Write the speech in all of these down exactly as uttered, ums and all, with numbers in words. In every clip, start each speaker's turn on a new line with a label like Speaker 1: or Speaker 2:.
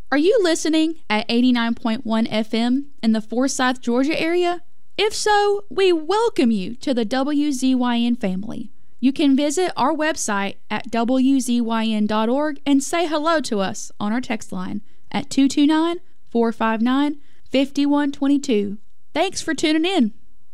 Speaker 1: Are you listening at eighty-nine point one F M in the Forsyth, Georgia area? If so, we welcome you to the W Z Y N family. You can visit our website at W Z Y N dot org and say hello to us on our text line at two two nine, four five nine, five one two two. Thanks for tuning in.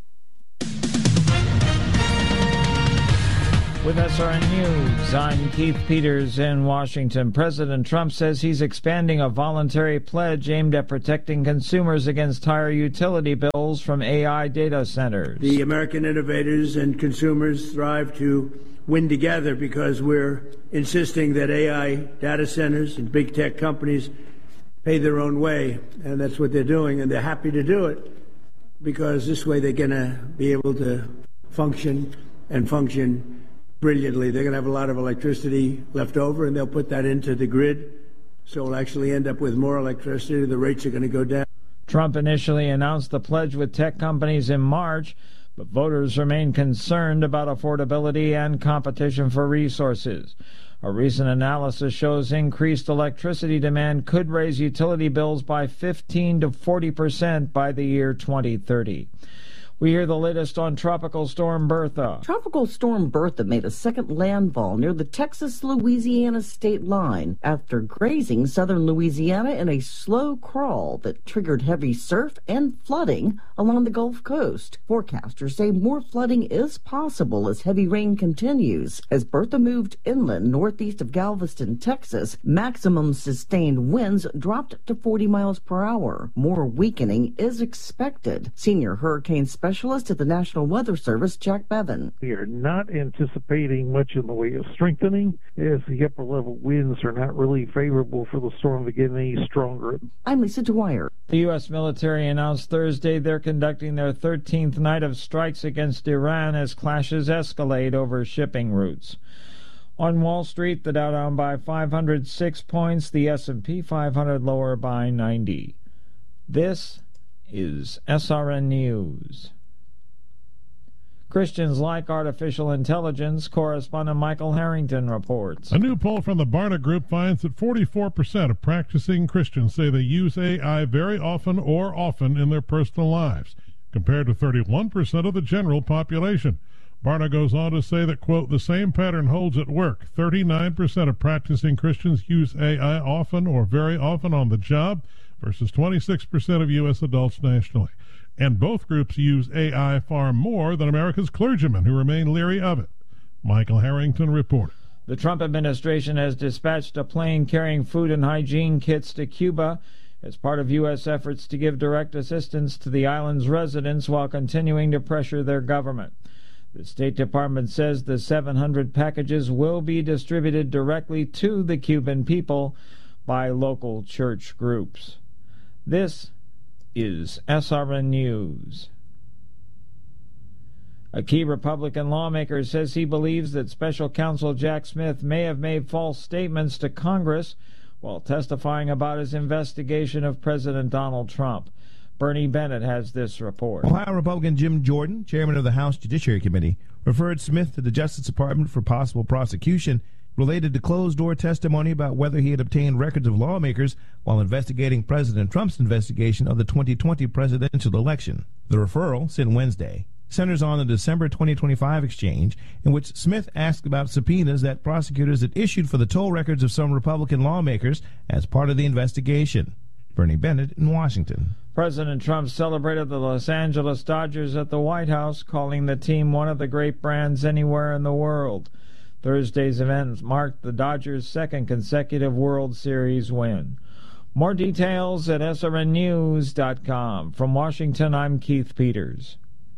Speaker 2: With S R N News, I'm Keith Peters in Washington. President Trump says he's expanding a voluntary pledge aimed at protecting consumers against higher utility bills from A I data centers.
Speaker 3: The American innovators and consumers thrive to win together because we're insisting that A I data centers and big tech companies pay their own way, and that's what they're doing, and they're happy to do it because this way they're going to be able to function and function brilliantly. They're going to have a lot of electricity left over, and they'll put that into the grid, so we'll actually end up with more electricity. The rates are going to go down.
Speaker 2: Trump initially announced the pledge with tech companies in March, but voters remain concerned about affordability and competition for resources. A recent analysis shows increased electricity demand could raise utility bills by fifteen to forty percent by the year twenty thirty. We hear the latest on Tropical Storm Bertha.
Speaker 4: Tropical Storm Bertha made a second landfall near the Texas-Louisiana state line after grazing southern Louisiana in a slow crawl that triggered heavy surf and flooding along the Gulf Coast. Forecasters say more flooding is possible as heavy rain continues. As Bertha moved inland northeast of Galveston, Texas, maximum sustained winds dropped to forty miles per hour. More weakening is expected. Senior hurricane specialist Specialist at the National Weather Service, Jack Bevan.
Speaker 5: We are not anticipating much in the way of strengthening, as the upper level winds are not really favorable for the storm to get any stronger.
Speaker 4: I'm Lisa Dwyer.
Speaker 2: The U S military announced Thursday they're conducting their thirteenth night of strikes against Iran as clashes escalate over shipping routes. On Wall Street, the Dow down by five hundred six points, the S and P five hundred lower by ninety. This is S R N News. Christians like artificial intelligence, correspondent Michael Harrington reports.
Speaker 6: A new poll from the Barna Group finds that forty-four percent of practicing Christians say they use A I very often or often in their personal lives, compared to thirty-one percent of the general population. Barna goes on to say that, quote, the same pattern holds at work. thirty-nine percent of practicing Christians use A I often or very often on the job versus twenty-six percent of U S adults nationally. And both groups use A I far more than America's clergymen, who remain leery of it. Michael Harrington reported.
Speaker 2: The Trump administration has dispatched a plane carrying food and hygiene kits to Cuba as part of U S efforts to give direct assistance to the island's residents while continuing to pressure their government. The State Department says the seven hundred packages will be distributed directly to the Cuban people by local church groups. This is S R N News. A key Republican lawmaker says he believes that Special Counsel Jack Smith may have made false statements to Congress while testifying about his investigation of President Donald Trump. Bernie Bennett has this report.
Speaker 7: Ohio Republican Jim Jordan, chairman of the House Judiciary Committee, referred Smith to the Justice Department for possible prosecution related to closed-door testimony about whether he had obtained records of lawmakers while investigating President Trump's investigation of the twenty twenty presidential election. The referral, sent Wednesday, centers on the December twenty twenty-five exchange in which Smith asked about subpoenas that prosecutors had issued for the toll records of some Republican lawmakers as part of the investigation. Bernie Bennett in Washington.
Speaker 2: President Trump celebrated the Los Angeles Dodgers at the White House, calling the team one of the great brands anywhere in the world. Thursday's event marked the Dodgers' second consecutive World Series win. More details at S R N news dot com. From Washington, I'm Keith Peters.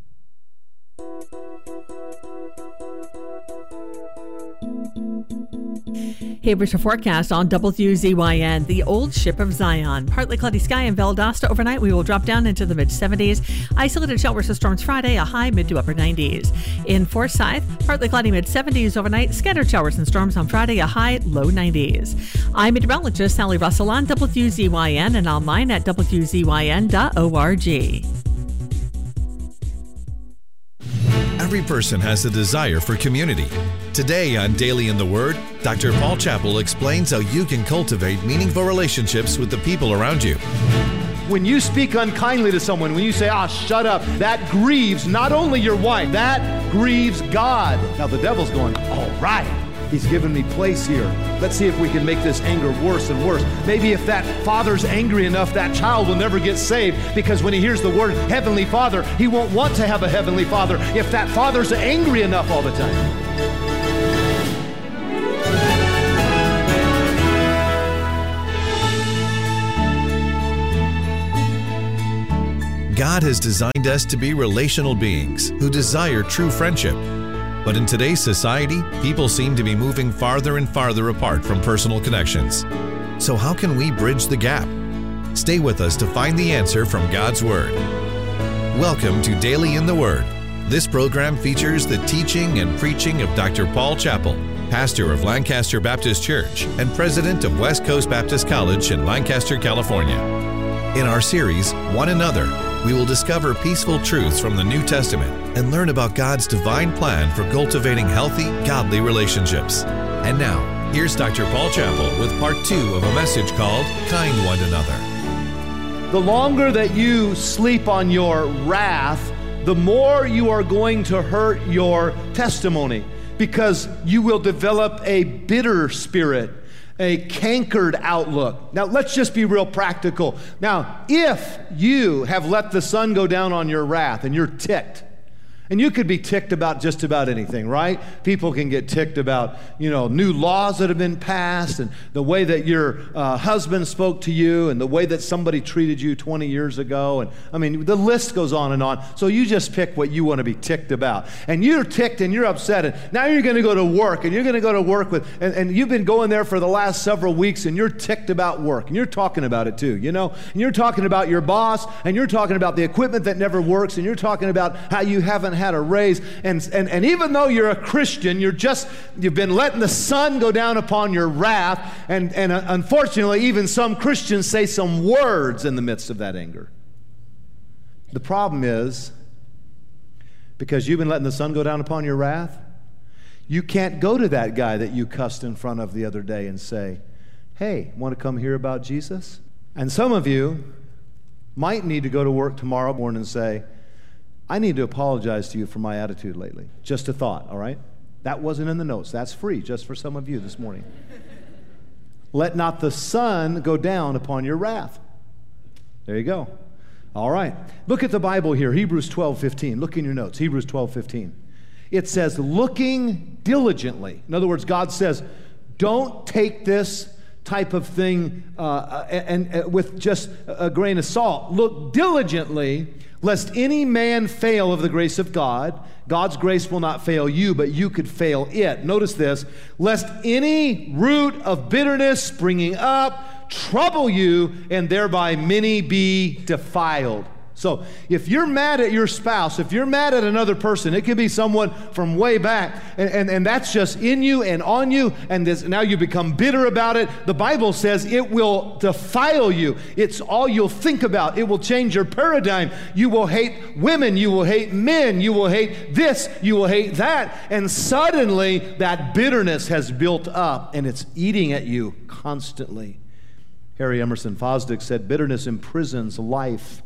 Speaker 8: Here's your forecast on W Z Y N. The old ship of Zion. Partly cloudy sky in Valdosta overnight. We will drop down into the mid seventies. Isolated showers and storms Friday, a high mid to upper nineties. In Forsyth, partly cloudy mid seventies overnight. Scattered showers and storms on Friday, a high low nineties. I'm meteorologist Sally Russell on W Z Y N and online at W Z Y N dot org.
Speaker 9: Every person has a desire for community. Today on Daily in the Word, Doctor Paul Chappell explains how you can cultivate meaningful relationships with the people around you.
Speaker 10: When you speak unkindly to someone, when you say, ah, shut up, that grieves not only your wife, that grieves God. Now the devil's going, all right, he's given me place here. Let's see if we can make this anger worse and worse. Maybe if that father's angry enough, that child will never get saved, because when he hears the word Heavenly Father, he won't want to have a Heavenly Father if that father's angry enough all the time.
Speaker 9: God has designed us to be relational beings who desire true friendship. But in today's society, people seem to be moving farther and farther apart from personal connections. So how can we bridge the gap? Stay with us to find the answer from God's Word. Welcome to Daily in the Word. This program features the teaching and preaching of Doctor Paul Chappell, pastor of Lancaster Baptist Church and president of West Coast Baptist College in Lancaster, California. In our series, One Another, we will discover peaceful truths from the New Testament and learn about God's divine plan for cultivating healthy, godly relationships. And now, here's Doctor Paul Chappell with part two of a message called Kind One Another.
Speaker 10: The longer that you sleep on your wrath, the more you are going to hurt your testimony, because you will develop a bitter spirit, a cankered outlook. Now, let's just be real practical. Now, if you have let the sun go down on your wrath and you're ticked, and you could be ticked about just about anything, right? People can get ticked about, you know, new laws that have been passed, and the way that your uh, husband spoke to you, and the way that somebody treated you twenty years ago. And I mean, the list goes on and on. So you just pick what you want to be ticked about. And you're ticked and you're upset, and now you're going to go to work, and you're going to go to work with, and, and you've been going there for the last several weeks, and you're ticked about work, and you're talking about it too, you know? And you're talking about your boss, and you're talking about the equipment that never works, and you're talking about how you haven't had a raise, and, and and even though you're a Christian, you're just you've been letting the sun go down upon your wrath, and and uh, unfortunately, even some Christians say some words in the midst of that anger. The problem is, because you've been letting the sun go down upon your wrath, you can't go to that guy that you cussed in front of the other day and say, "Hey, want to come hear about Jesus?" And some of you might need to go to work tomorrow morning and say, "I need to apologize to you for my attitude lately." Just a thought, all right? That wasn't in the notes. That's free just for some of you this morning. Let not the sun go down upon your wrath. There you go. All right. Look at the Bible here, Hebrews twelve fifteen. Look in your notes, Hebrews twelve fifteen. It says, looking diligently. In other words, God says, don't take this type of thing uh, and, and with just a grain of salt. Look diligently, lest any man fail of the grace of God. God's grace will not fail you, but you could fail it. Notice this, lest any root of bitterness springing up trouble you, and thereby many be defiled. So if you're mad at your spouse, if you're mad at another person, it could be someone from way back, and, and, and that's just in you and on you, and this, now you become bitter about it. The Bible says it will defile you. It's all you'll think about. It will change your paradigm. You will hate women. You will hate men. You will hate this. You will hate that. And suddenly that bitterness has built up, and it's eating at you constantly. Harry Emerson Fosdick said, bitterness imprisons life.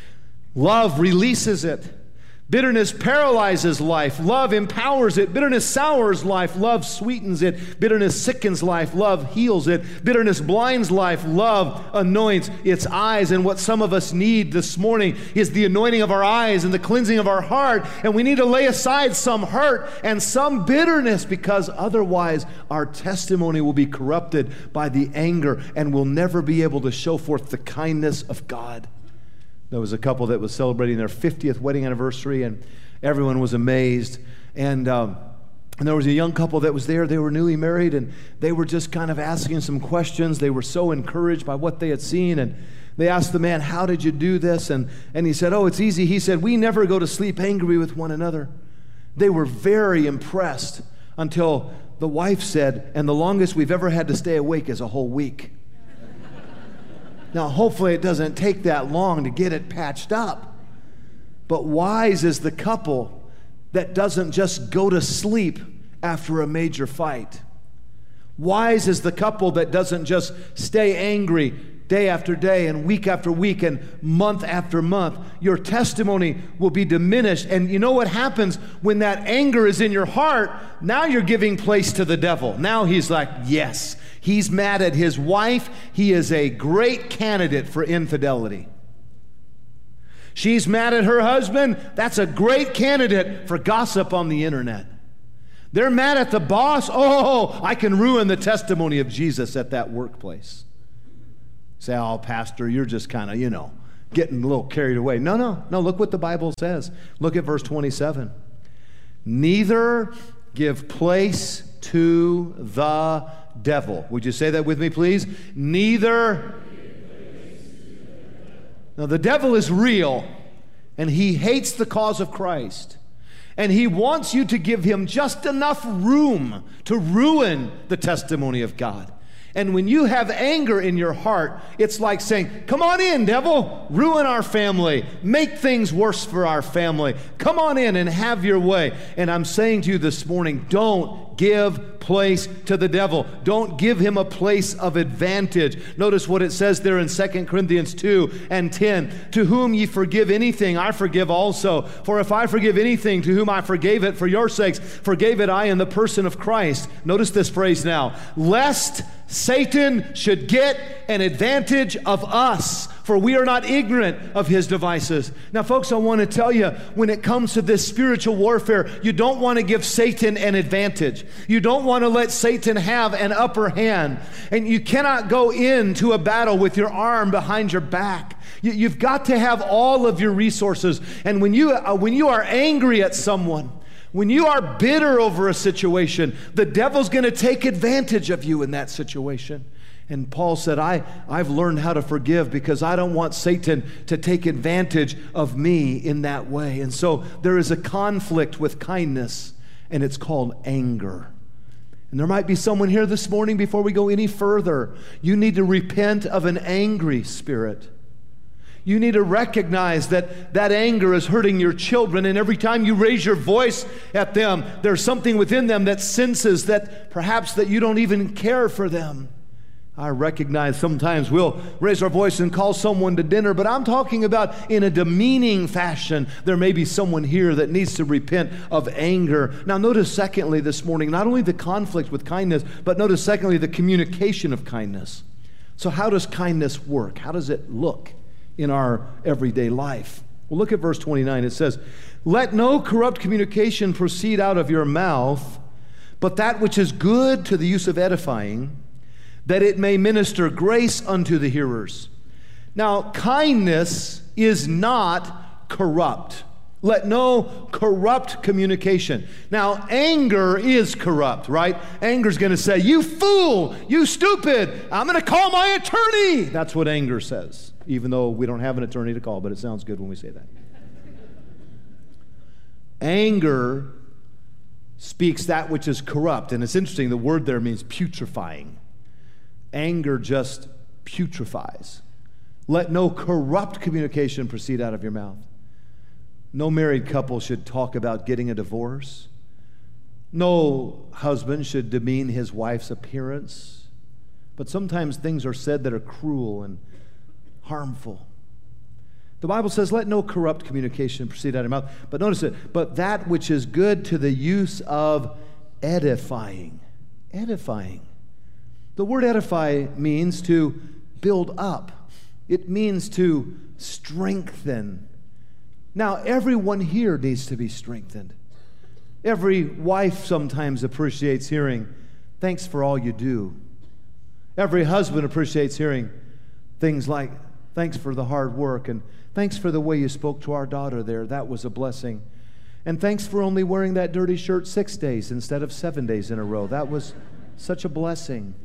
Speaker 10: Love releases it. Bitterness paralyzes life. Love empowers it. Bitterness sours life. Love sweetens it. Bitterness sickens life. Love heals it. Bitterness blinds life. Love anoints its eyes. And what some of us need this morning is the anointing of our eyes and the cleansing of our heart. And we need to lay aside some hurt and some bitterness, because otherwise our testimony will be corrupted by the anger and we'll never be able to show forth the kindness of God. There was a couple that was celebrating their fiftieth wedding anniversary, and everyone was amazed. And, um, and there was a young couple that was there. They were newly married, and they were just kind of asking some questions. They were so encouraged by what they had seen, and they asked the man, "How did you do this?" And, and he said, "Oh, it's easy." He said, "We never go to sleep angry with one another." They were very impressed until the wife said, "And the longest we've ever had to stay awake is a whole week." Now, hopefully it doesn't take that long to get it patched up. But wise is the couple that doesn't just go to sleep after a major fight. Wise is the couple that doesn't just stay angry day after day and week after week and month after month. Your testimony will be diminished. And you know what happens when that anger is in your heart? Now you're giving place to the devil. Now he's like, yes, he's mad at his wife. He is a great candidate for infidelity. She's mad at her husband. That's a great candidate for gossip on the internet. They're mad at the boss. Oh, I can ruin the testimony of Jesus at that workplace. Say, oh, pastor, you're just kind of, you know, getting a little carried away. No, no, no, look what the Bible says. Look at verse twenty-seven. Neither give place to the devil. Would you say that with me, please? Neither. Now, the devil is real, and he hates the cause of Christ. And he wants you to give him just enough room to ruin the testimony of God. And when you have anger in your heart, it's like saying, come on in, devil, ruin our family, make things worse for our family. Come on in and have your way. And I'm saying to you this morning, don't give place to the devil. Don't give him a place of advantage. Notice what it says there in Second Corinthians two and ten. To whom ye forgive anything, I forgive also. For if I forgive anything, to whom I forgave it for your sakes, forgave it I in the person of Christ. Notice this phrase now. Lest Satan should get an advantage of us, for we are not ignorant of his devices. Now, folks, I want to tell you, when it comes to this spiritual warfare, you don't want to give Satan an advantage. You don't want to let Satan have an upper hand. And you cannot go into a battle with your arm behind your back. You, you've got to have all of your resources. And when you, uh, when you are angry at someone, when you are bitter over a situation, the devil's going to take advantage of you in that situation. And Paul said, I, I've learned how to forgive because I don't want Satan to take advantage of me in that way. And so there is a conflict with kindness, and it's called anger. And there might be someone here this morning, before we go any further, you need to repent of an angry spirit. You need to recognize that that anger is hurting your children, and every time you raise your voice at them, there's something within them that senses that perhaps that you don't even care for them. I recognize sometimes we'll raise our voice and call someone to dinner, but I'm talking about in a demeaning fashion. There may be someone here that needs to repent of anger. Now notice secondly this morning, not only the conflict with kindness, but notice secondly the communication of kindness. So how does kindness work? How does it look in our everyday life? Well, look at verse twenty-nine. It says, let no corrupt communication proceed out of your mouth, but that which is good to the use of edifying, that it may minister grace unto the hearers. Now, kindness is not corrupt. Let no corrupt communication. Now, anger is corrupt, right? Anger's going to say, you fool, you stupid, I'm going to call my attorney. That's what anger says, even though we don't have an attorney to call, but it sounds good when we say that. Anger speaks that which is corrupt, and it's interesting, the word there means putrefying. Anger just putrefies. Let no corrupt communication proceed out of your mouth. No married couple should talk about getting a divorce. No husband should demean his wife's appearance. But sometimes things are said that are cruel and harmful. The Bible says, let no corrupt communication proceed out of your mouth. But notice it, but that which is good to the use of edifying. Edifying. The word edify means to build up. It means to strengthen. Now, everyone here needs to be strengthened. Every wife sometimes appreciates hearing, thanks for all you do. Every husband appreciates hearing things like, thanks for the hard work, and thanks for the way you spoke to our daughter there. That was a blessing. And thanks for only wearing that dirty shirt six days instead of seven days in a row. That was such a blessing.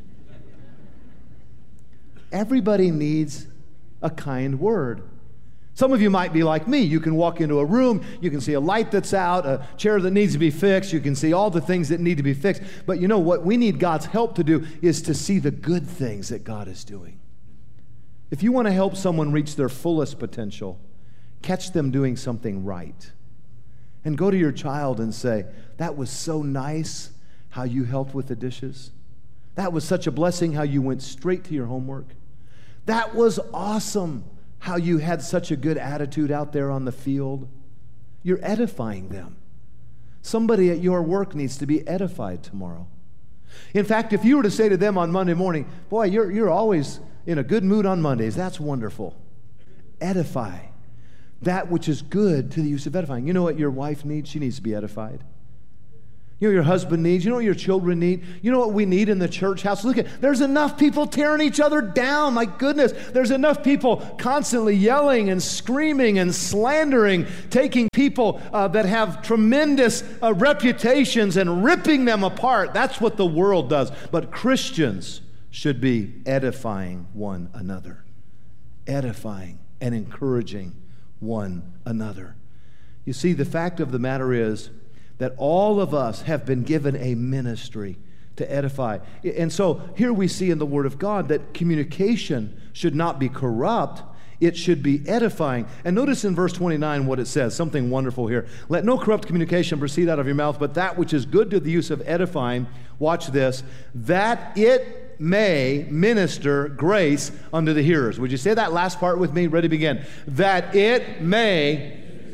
Speaker 10: Everybody needs a kind word. Some of you might be like me. You can walk into a room, you can see a light that's out, a chair that needs to be fixed, you can see all the things that need to be fixed. But you know what we need God's help to do is to see the good things that God is doing. If you want to help someone reach their fullest potential, catch them doing something right. And go to your child and say, that was so nice how you helped with the dishes. That was such a blessing how you went straight to your homework. That was awesome how you had such a good attitude out there on the field. You're edifying them. Somebody at your work needs to be edified tomorrow. In fact, if you were to say to them on Monday morning, boy, you're, you're always in a good mood on Mondays, that's wonderful. Edify that which is good to the use of edifying. You know what your wife needs? She needs to be edified. You know what your husband needs? You know what your children need? You know what we need in the church house? Look at, there's enough people tearing each other down. My goodness, there's enough people constantly yelling and screaming and slandering, taking people uh, that have tremendous uh, reputations and ripping them apart. That's what the world does. But Christians should be edifying one another, edifying and encouraging one another. You see, the fact of the matter is that all of us have been given a ministry to edify. And so here we see in the Word of God that communication should not be corrupt, it should be edifying. And notice in verse twenty-nine what it says, something wonderful here. Let no corrupt communication proceed out of your mouth, but that which is good to the use of edifying, watch this, that it may minister grace unto the hearers. Would you say that last part with me? Ready, begin. That it may...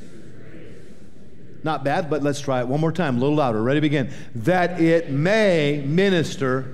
Speaker 10: Not bad, but let's try it one more time, a little louder. Ready, begin. That it may minister.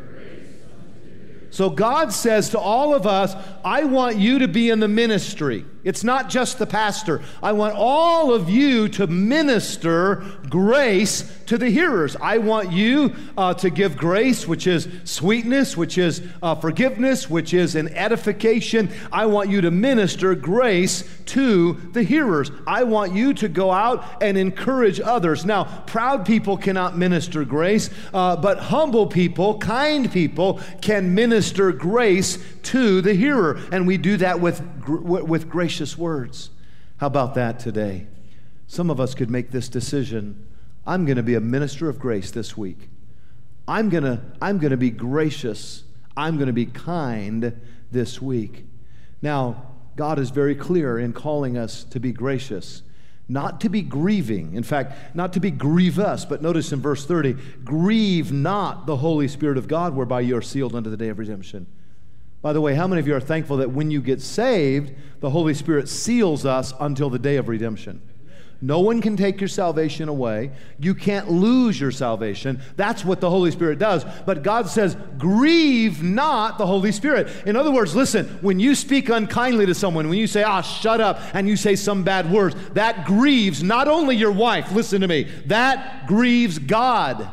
Speaker 10: So God says to all of us, I want you to be in the ministry. It's not just the pastor. I want all of you to minister grace to the hearers. I want you uh, to give grace, which is sweetness, which is uh, forgiveness, which is an edification. I want you to minister grace to the hearers. I want you to go out and encourage others. Now, proud people cannot minister grace, uh, but humble people, kind people can minister grace to the hearer. And we do that with, with gracious words. How about that today? Some of us could make this decision. I'm going to be a minister of grace this week. I'm going to, I'm going to be gracious. I'm going to be kind this week. Now, God is very clear in calling us to be gracious, not to be grieving. In fact, not to be grievous, but notice in verse thirty, grieve not the Holy Spirit of God, whereby you are sealed unto the day of redemption. By the way, how many of you are thankful that when you get saved, the Holy Spirit seals us until the day of redemption? No one can take your salvation away. You can't lose your salvation. That's what the Holy Spirit does. But God says, grieve not the Holy Spirit. In other words, listen, when you speak unkindly to someone, when you say, ah, shut up, and you say some bad words, that grieves not only your wife, listen to me, that grieves God.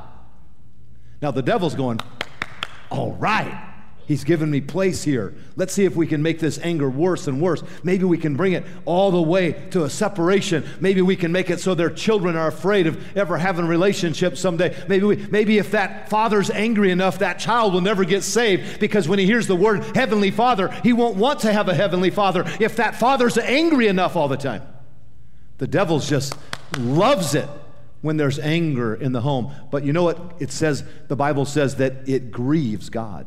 Speaker 10: Now the devil's going, all right. He's given me place here. Let's see if we can make this anger worse and worse. Maybe we can bring it all the way to a separation. Maybe we can make it so their children are afraid of ever having relationships someday. Maybe we, maybe if that father's angry enough, that child will never get saved, because when he hears the word Heavenly Father, he won't want to have a Heavenly Father if that father's angry enough all the time. The devil just loves it when there's anger in the home. But you know what it says? The Bible says that it grieves God.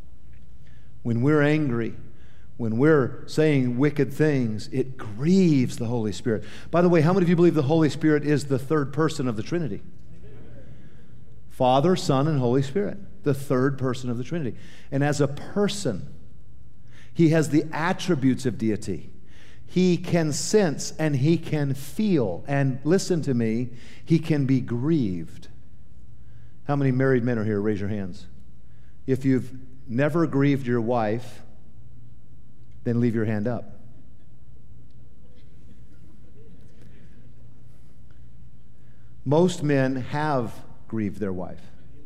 Speaker 10: When we're angry, when we're saying wicked things, it grieves the Holy Spirit. By the way, how many of you believe the Holy Spirit is the third person of the Trinity? Father, Son, and Holy Spirit, the third person of the Trinity. And as a person, he has the attributes of deity. He can sense and he can feel. And listen to me, he can be grieved. How many married men are here? Raise your hands. If you've never grieved your wife, then leave your hand up. Most men have grieved their wife.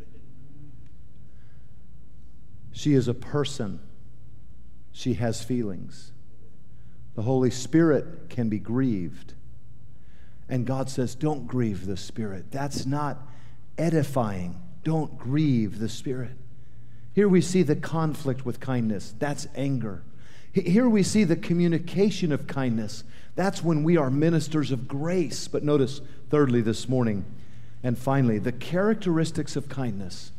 Speaker 10: She is a person. She has feelings. The Holy Spirit can be grieved. And God says, don't grieve the Spirit. That's not edifying. Don't grieve the Spirit. Here we see the conflict with kindness. That's anger. Here we see the communication of kindness. That's when we are ministers of grace. But notice, thirdly, this morning, and finally, the characteristics of kindness.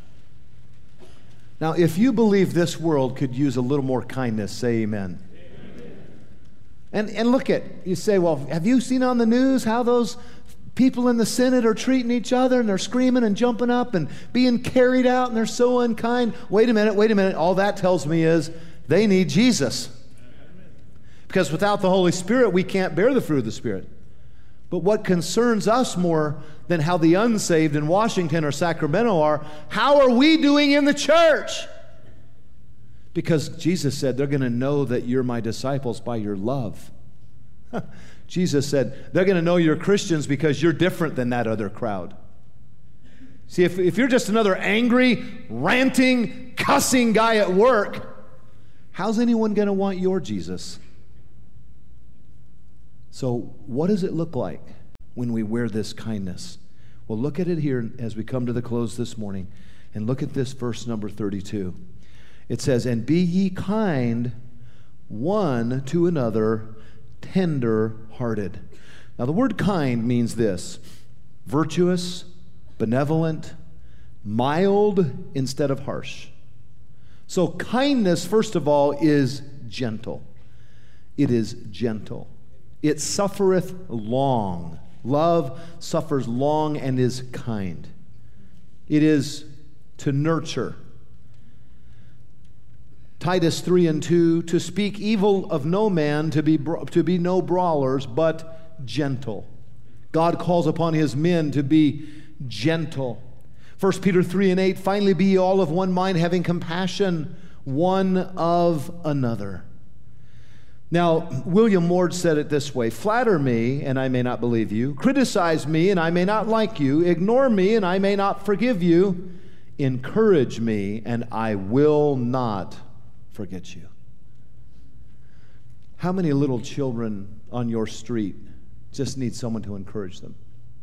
Speaker 10: Now, if you believe this world could use a little more kindness, say amen. Amen. And, and look at, you say, well, have you seen on the news how those people in the Senate are treating each other and they're screaming and jumping up and being carried out and they're so unkind. Wait a minute, wait a minute. All that tells me is they need Jesus. Because without the Holy Spirit, we can't bear the fruit of the Spirit. But what concerns us more than how the unsaved in Washington or Sacramento are, how are we doing in the church? Because Jesus said they're going to know that you're my disciples by your love. Jesus said they're going to know you're Christians because you're different than that other crowd. See, if, if you're just another angry, ranting, cussing guy at work, how's anyone going to want your Jesus? So what does it look like when we wear this kindness? Well, look at it here as we come to the close this morning, and look at this verse number thirty-two. It says, and be ye kind one to another, tender-hearted. Now, the word kind means this: virtuous, benevolent, mild instead of harsh. So kindness, first of all, is gentle. It is gentle. It suffereth long. Love suffers long and is kind. It is to nurture. Titus three and two, to speak evil of no man, to be, to be no brawlers, but gentle. God calls upon his men to be gentle. First Peter three and eight, finally be ye all of one mind, having compassion one of another. Now, William Ward said it this way: flatter me, and I may not believe you. Criticize me, and I may not like you. Ignore me, and I may not forgive you. Encourage me, and I will not forget you. How many little children on your street just need someone to encourage them?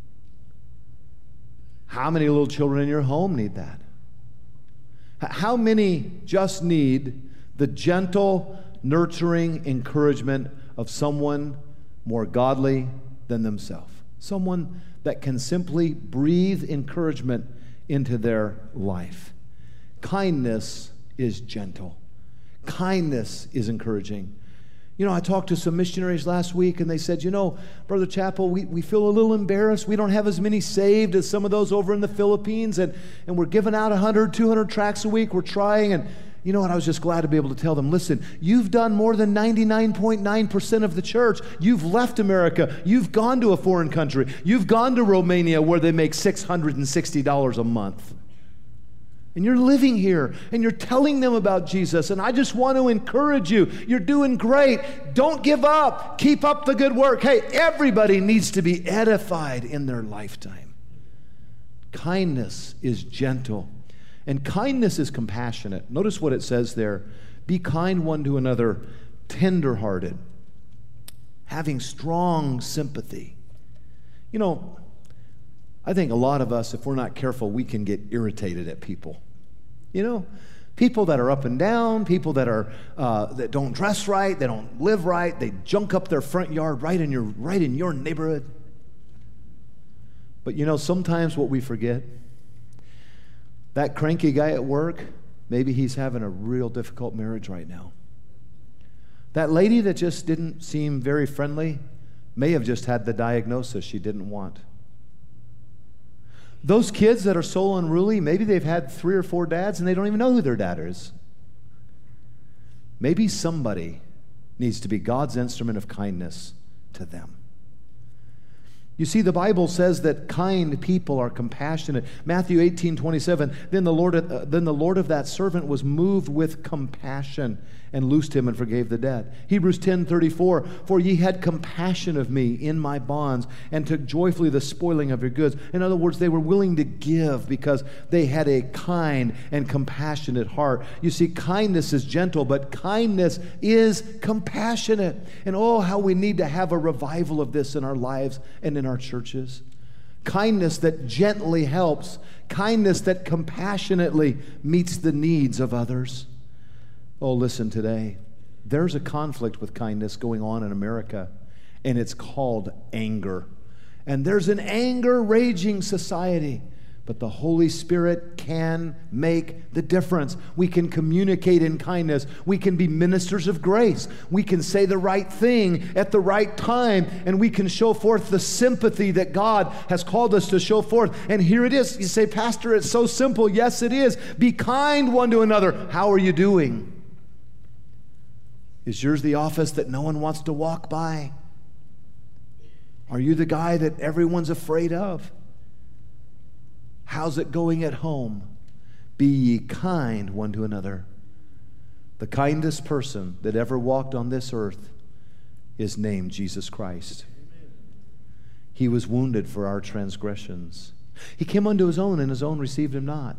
Speaker 10: How many little children in your home need that? How many just need the gentle, nurturing encouragement of someone more godly than themselves? Someone that can simply breathe encouragement into their life. Kindness is gentle. Kindness is encouraging. You know, I talked to some missionaries last week, and they said, you know, Brother Chappell, we, we feel a little embarrassed. We don't have as many saved as some of those over in the Philippines, and, and we're giving out one hundred, two hundred tracts a week. We're trying, and you know what? I was just glad to be able to tell them, listen, you've done more than ninety-nine point nine percent of the church. You've left America. You've gone to a foreign country. You've gone to Romania where they make six hundred sixty dollars a month. And you're living here, and you're telling them about Jesus, and I just want to encourage you. You're doing great. Don't give up. Keep up the good work. Hey, everybody needs to be edified in their lifetime. Kindness is gentle, and kindness is compassionate. Notice what it says there. Be kind one to another, tender-hearted, having strong sympathy. You know, I think a lot of us, if we're not careful, we can get irritated at people. You know, people that are up and down, people that are uh, that don't dress right, they don't live right, they junk up their front yard right in your right in your neighborhood. But you know, sometimes what we forget, that cranky guy at work, maybe he's having a real difficult marriage right now. That lady that just didn't seem very friendly may have just had the diagnosis she didn't want. Those kids that are so unruly, maybe they've had three or four dads and they don't even know who their dad is. Maybe somebody needs to be God's instrument of kindness to them. You see, the Bible says that kind people are compassionate. Matthew eighteen twenty-seven, then the Lord, uh, then the Lord of that servant was moved with compassion and loosed him and forgave the debt. Hebrews ten thirty-four, for ye had compassion of me in my bonds and took joyfully the spoiling of your goods. In other words, they were willing to give because they had a kind and compassionate heart. You see, kindness is gentle, but kindness is compassionate. And oh, how we need to have a revival of this in our lives and in our churches. Kindness that gently helps. Kindness that compassionately meets the needs of others. Oh, listen today. There's a conflict with kindness going on in America, and it's called anger. And there's an anger-raging society. But the Holy Spirit can make the difference. We can communicate in kindness. We can be ministers of grace. We can say the right thing at the right time, and we can show forth the sympathy that God has called us to show forth. And here it is. You say, Pastor, it's so simple. Yes, it is. Be kind one to another. How are you doing? Is yours the office that no one wants to walk by? Are you the guy that everyone's afraid of? How's it going at home? Be ye kind one to another. The kindest person that ever walked on this earth is named Jesus Christ. He was wounded for our transgressions. He came unto his own, and his own received him not.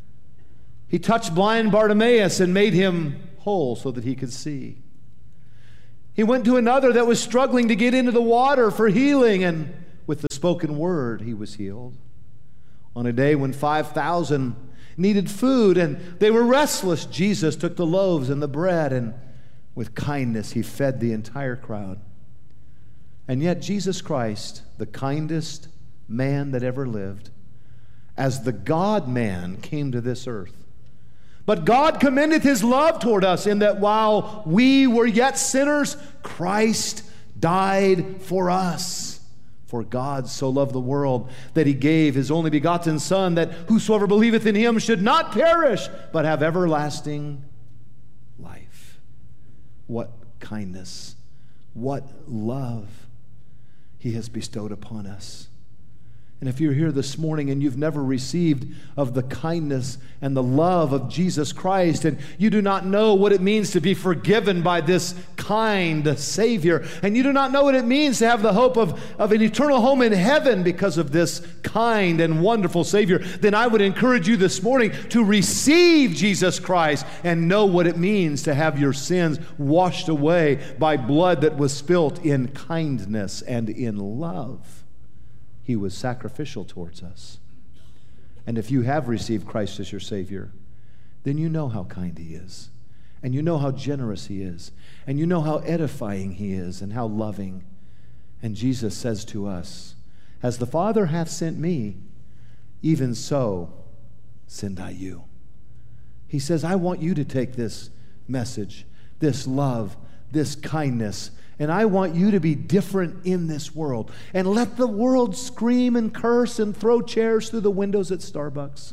Speaker 10: He touched blind Bartimaeus and made him whole so that he could see. He went to another that was struggling to get into the water for healing, and with the spoken word he was healed. On a day when five thousand needed food and they were restless, Jesus took the loaves and the bread, and with kindness he fed the entire crowd. And yet Jesus Christ, the kindest man that ever lived, as the God-man, came to this earth. But God commendeth his love toward us in that while we were yet sinners, Christ died for us. For God so loved the world that he gave his only begotten Son, that whosoever believeth in him should not perish, but have everlasting life. What kindness, what love he has bestowed upon us. And if you're here this morning and you've never received of the kindness and the love of Jesus Christ, and you do not know what it means to be forgiven by this kind Savior, and you do not know what it means to have the hope of, of an eternal home in heaven because of this kind and wonderful Savior, then I would encourage you this morning to receive Jesus Christ and know what it means to have your sins washed away by blood that was spilt in kindness and in love. He was sacrificial towards us. And if you have received Christ as your Savior, then you know how kind he is. And you know how generous he is. And you know how edifying he is and how loving. And Jesus says to us, as the Father hath sent me, even so send I you. He says, I want you to take this message, this love, this kindness, and I want you to be different in this world. And let the world scream and curse and throw chairs through the windows at Starbucks.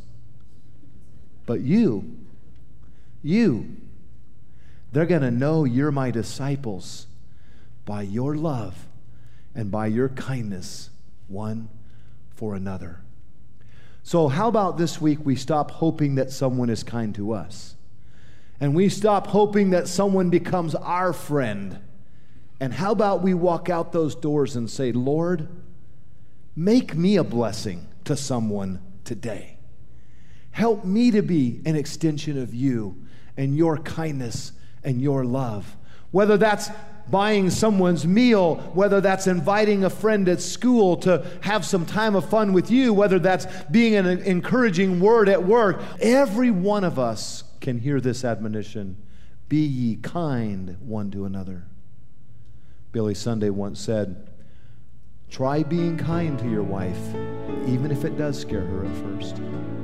Speaker 10: But you, you, they're going to know you're my disciples by your love and by your kindness one for another. So how about this week we stop hoping that someone is kind to us, and we stop hoping that someone becomes our friend. And how about we walk out those doors and say, Lord, make me a blessing to someone today. Help me to be an extension of you and your kindness and your love. Whether that's buying someone's meal, whether that's inviting a friend at school to have some time of fun with you, whether that's being an encouraging word at work, every one of us can hear this admonition, be ye kind one to another. Billy Sunday once said, try being kind to your wife, even if it does scare her at first.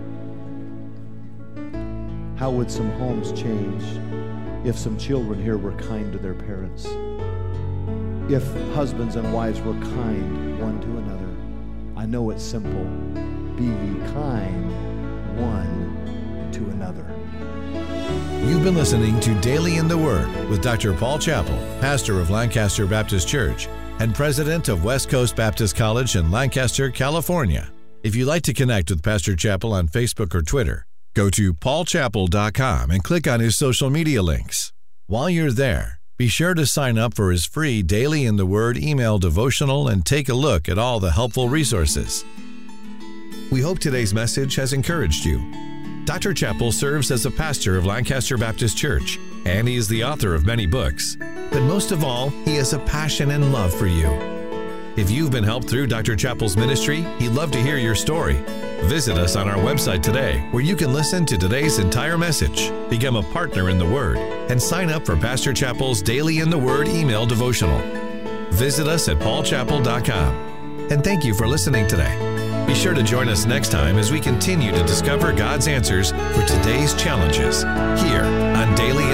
Speaker 10: How would some homes change if some children here were kind to their parents? If husbands and wives were kind one to another? I know it's simple. Be ye kind one to another.
Speaker 9: You've been listening to Daily in the Word with Doctor Paul Chappell, pastor of Lancaster Baptist Church and president of West Coast Baptist College in Lancaster, California. If you'd like to connect with Pastor Chappell on Facebook or Twitter, go to paul chappell dot com and click on his social media links. While you're there, be sure to sign up for his free Daily in the Word email devotional and take a look at all the helpful resources. We hope today's message has encouraged you. Doctor Chappell serves as a pastor of Lancaster Baptist Church, and he is the author of many books. But most of all, he has a passion and love for you. If you've been helped through Doctor Chappell's ministry, he'd love to hear your story. Visit us on our website today, where you can listen to today's entire message, become a partner in the Word, and sign up for Pastor Chappell's Daily in the Word email devotional. Visit us at paul chappell dot com. And thank you for listening today. Be sure to join us next time as we continue to discover God's answers for today's challenges here on Daily